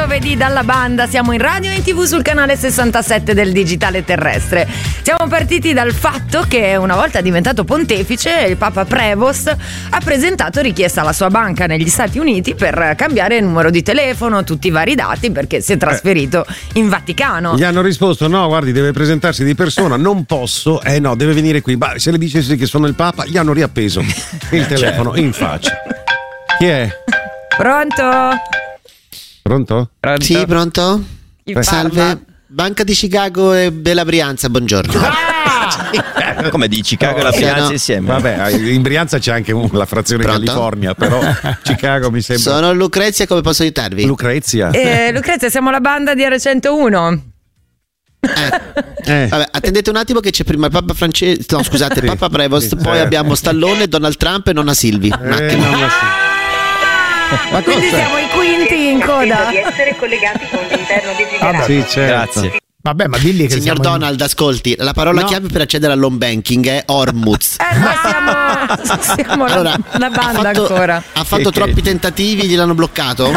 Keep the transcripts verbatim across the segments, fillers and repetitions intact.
giovedì dalla banda, siamo in radio e in tv sul canale sessantasette del digitale terrestre. Siamo partiti dal fatto che una volta diventato pontefice, il Papa Prevost ha presentato richiesta alla sua banca negli Stati Uniti per cambiare il numero di telefono, tutti i vari dati, perché si è trasferito in Vaticano. Gli hanno risposto: no, guardi, deve presentarsi di persona, non posso, eh no, deve venire qui. Ma se le dicessi che sono il Papa, gli hanno riappeso il telefono in faccia. Chi è? Pronto? Pronto? Pronto? Sì, pronto? Il Salve. Papa. Banca di Chicago e della Brianza, buongiorno. Ah! Come di Chicago e la Brianza no. insieme? Vabbè, in Brianza c'è anche un- la frazione Pronto? California, però Chicago mi sembra. Sono Lucrezia, come posso aiutarvi? Lucrezia. Eh, Lucrezia, siamo la banda di R centouno. Eh. Vabbè, attendete un attimo che c'è prima il Papa Francesco, no scusate, Sì. Papa Prevost, Sì. poi Eh. abbiamo Stallone, Donald Trump e nonna Silvi. Un Eh, attimo. no, ma sì. Ma Quindi cosa? siamo i quinti in coda. di essere collegati con l'interno desiderato. Sì, certo. Grazie. Vabbè, ma digli che Signor siamo in- Donald, ascolti, la parola No. chiave per accedere all'home banking è Ormuz. Eh, ma siamo, siamo la- Allora, la, ha banda fatto, ancora. ha fatto Che- troppi tentativi, gliel'hanno bloccato.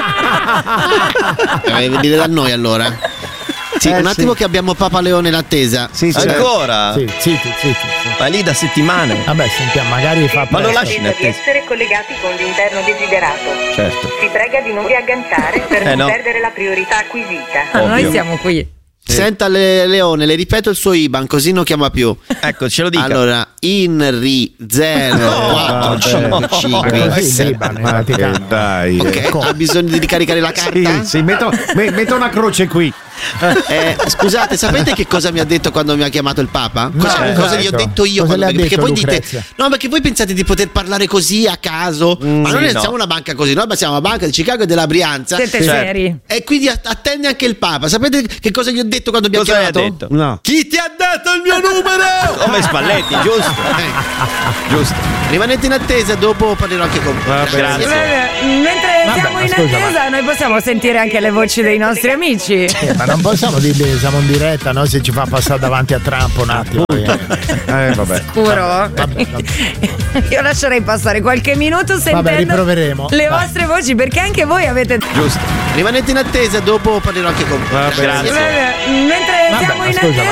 Eh, venire da noi allora. Sì, Eh, un attimo sì. che abbiamo Papa Leone in attesa. Sì, certo. Ancora? Sì, sì, sì, sì, sì. Ma lì da settimane. Vabbè, sentiamo, magari fa Ma lo presto. lasci in Attesa di attesa. essere collegati con l'interno desiderato. Certo. Si prega di non riagganciare per Eh, non no. perdere la priorità acquisita. Ah, noi Ovvio. siamo qui. Senta Le- Leone, le ripeto il suo I B A N così non chiama più. Ecco, ce lo dica. Allora, INRI zero quattro cinque vabbè. cinque Ma così, sette. Libano, in Ma che Vaticano. dai. Ok, ha bisogno di ricaricare la carta? Sì, sì, metto, me- metto una croce qui. Eh, scusate, sapete che cosa mi ha detto quando mi ha chiamato il Papa? Cosa, No, cosa gli ho esatto. detto io? Cosa quando- le ha perché detto, voi dite, Lucrezia? no, perché voi pensate di poter parlare così a caso, ma noi sì, non siamo no. una banca così, noi siamo una banca di Chicago e della Brianza. Siete seri? E quindi att- attende anche il Papa. Sapete che cosa gli ho detto quando mi ha Cosa hai chiamato? detto? No. Chi ti ha dato il mio numero? Come Spalletti, giusto? Giusto. Rimanete in attesa, dopo parlerò anche con voi. Vabbè. Grazie. Eh, Mentre Vabbè, siamo ma in scusa, attesa, noi possiamo sentire anche le voci dei nostri amici. Eh, ma non possiamo dirgli che siamo in diretta, no? Se ci fa passare davanti a Trump un attimo. eh. Eh, vabbè. Sicuro? vabbè, Io lascerei passare qualche minuto sentendo Vabbè, riproveremo. le Vai. vostre voci, perché anche voi avete. Giusto. Rimanete in attesa, dopo parlerò anche con voi. Vabbè. Grazie. Mentre Vabbè, siamo ma in scusa, attesa,